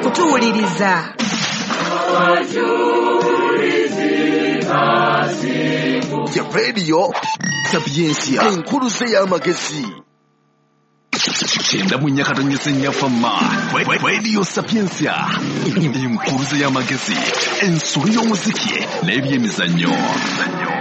kutuwuliriza. Ya Radio Sapiensia enkuluze y'amagezi. Chenda munyakato nyesenya fama Radio Sapiensia enkuluze y'amagezi ensuri y'omuziki n'ebyemizannyo.